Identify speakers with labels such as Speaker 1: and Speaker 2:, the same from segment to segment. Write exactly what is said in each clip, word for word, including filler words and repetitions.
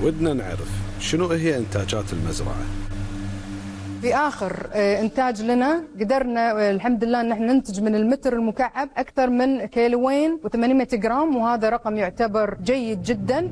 Speaker 1: ودنا نعرف شنو هي إنتاجات المزرعة.
Speaker 2: في آخر إنتاج لنا قدرنا الحمد لله أن احنا ننتج من المتر المكعب أكثر من كيلوين وثمانمائة جرام، وهذا رقم يعتبر جيد جدا.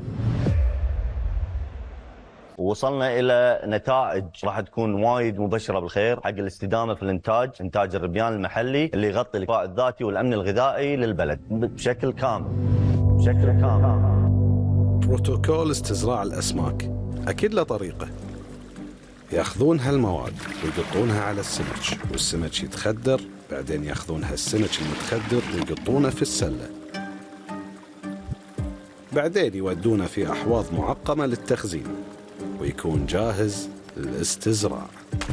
Speaker 3: ووصلنا إلى نتائج راح تكون وايد مبشرة بالخير حق الاستدامة في الإنتاج، إنتاج الربيان المحلي اللي يغطي الكفاءة الذاتي والأمن الغذائي للبلد بشكل كامل بشكل كامل.
Speaker 1: بروتوكول استزراع الأسماك أكيد له طريقة. ياخذون هالمواد ويقطونها على السمك، والسمك يتخدر، بعدين ياخذون هالسمك المتخدر ويقطونه في السلة، بعدين يودونه في أحواض معقمة للتخزين ويكون جاهز للاستزراع.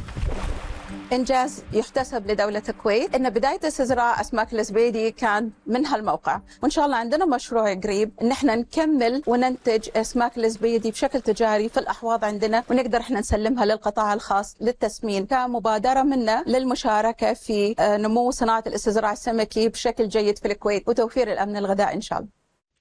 Speaker 4: إنجاز يحتسب لدولة الكويت إن بداية استزراع أسماك الزبيدي كان من هالموقع، وإن شاء الله عندنا مشروع قريب إن إحنا نكمل وننتج أسماك الزبيدي بشكل تجاري في الأحواض عندنا، ونقدر إحنا نسلمها للقطاع الخاص للتسمين كمبادرة منا للمشاركة في نمو صناعة الاستزراع السمكي بشكل جيد في الكويت وتوفير الأمن الغذائي إن شاء الله.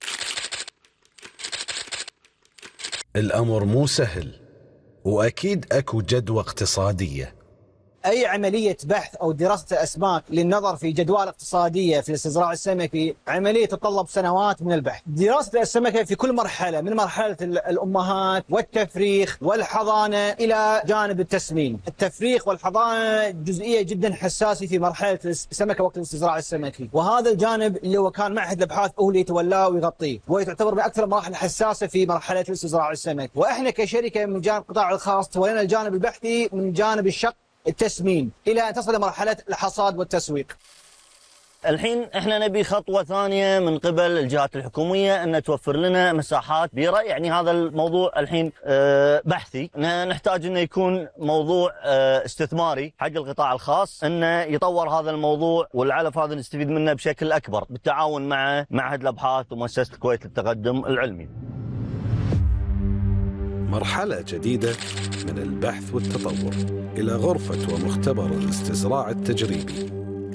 Speaker 1: الأمر مو سهل، وأكيد أكو جدوى اقتصادية.
Speaker 5: أي عملية بحث أو دراسة أسماك للنظر في جدوى اقتصادية في الاستزراع السمكي عملية تتطلب سنوات من البحث. دراسة السمكة في كل مرحلة، من مرحلة الأمهات والتفريخ والحضانة إلى جانب التسمين. التفريخ والحضانة جزئية جدا حساسة في مرحلة السمكة وقت الاستزراع السمكي، وهذا الجانب اللي هو كان معهد الأبحاث هو اللي يتولاه ويغطيه، وهي تعتبر من أكثر المراحل الحساسة في مرحلة الاستزراع السمكي. وإحنا كشركة من جانب القطاع الخاص تولينا الجانب البحثي من جانب الشق التسمين إلى أن تصل لمرحلة الحصاد والتسويق.
Speaker 3: الحين احنا نبي خطوة ثانية من قبل الجهات الحكومية أن توفر لنا مساحات بيرة. يعني هذا الموضوع الحين بحثي، نحتاج أنه يكون موضوع استثماري حق القطاع الخاص أنه يطور هذا الموضوع، والعلف هذا نستفيد منه بشكل أكبر بالتعاون مع معهد الأبحاث ومؤسسة الكويت للتقدم العلمي.
Speaker 1: مرحلة جديدة من البحث والتطور إلى غرفة ومختبر الاستزراع التجريبي.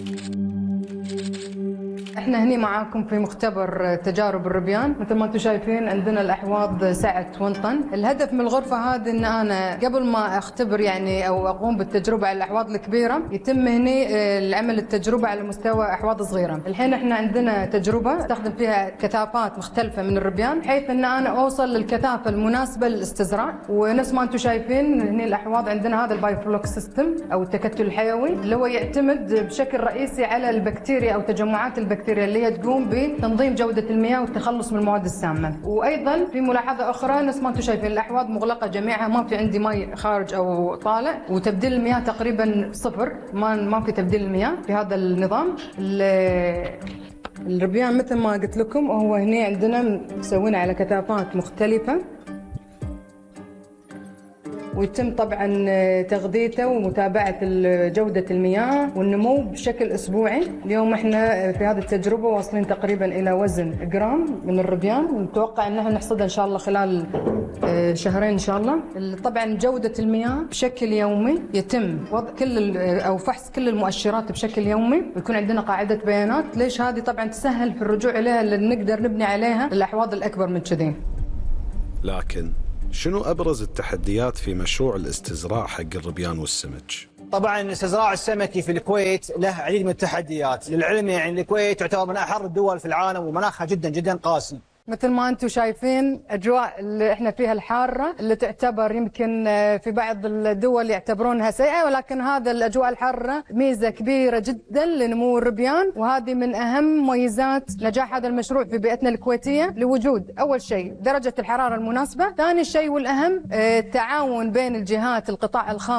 Speaker 2: احنا هني معاكم في مختبر تجارب الربيان. مثل ما انتم شايفين عندنا الاحواض سعة واحد طن. الهدف من الغرفه هذه ان انا قبل ما اختبر يعني او اقوم بالتجربه على الاحواض الكبيره يتم هني العمل التجربه على مستوى احواض صغيره. الحين احنا عندنا تجربه استخدم فيها كثافات مختلفه من الربيان بحيث ان انا اوصل للكثافه المناسبه للاستزراع. ونفس ما انتم شايفين هني الاحواض عندنا هذا البايوفلوك سيستم او التكتل الحيوي اللي هو يعتمد بشكل رئيسي على البكتيريا او تجمعات البكتيريا اللي هي تقوم بتنظيم جودة المياه والتخلص من المواد السامة. وأيضا في ملاحظة أخرى نفس ما أنتم شايفين الأحواض مغلقة جميعها، ما في عندي ماء خارج أو طالع، وتبديل المياه تقريبا صفر، ما ما في تبديل المياه في هذا النظام. الربيان مثل ما قلت لكم هو هنا عندنا مسوينه على كثافات مختلفة، ويتم طبعا تغذيته ومتابعة جودة المياه والنمو بشكل أسبوعي. اليوم احنا في هذه التجربة واصلين تقريبا إلى وزن جرام من الربيان، ونتوقع أن احنا نحصدها إن شاء الله خلال شهرين إن شاء الله. طبعا جودة المياه بشكل يومي يتم وضع كل أو فحص كل المؤشرات بشكل يومي، ويكون عندنا قاعدة بيانات. ليش هذه طبعا تسهل في الرجوع إليها اللي نقدر نبني عليها الأحواض الأكبر من كذي.
Speaker 1: لكن شنو أبرز التحديات في مشروع الاستزراع حق الربيان والسمك؟
Speaker 5: طبعا الاستزراع السمكي في الكويت له عديد من التحديات. للعلم يعني الكويت تعتبر من أحر الدول في العالم ومناخها جدا جدا قاسي.
Speaker 2: مثل ما انتم شايفين اجواء اللي احنا فيها الحاره اللي تعتبر يمكن في بعض الدول يعتبرونها سيئه، ولكن هذا الاجواء الحاره ميزه كبيره جدا لنمو الربيان، وهذه من اهم مميزات نجاح هذا المشروع في بيئتنا الكويتيه لوجود اول شيء درجه الحراره المناسبه، ثاني شيء والاهم التعاون بين الجهات القطاع الخاص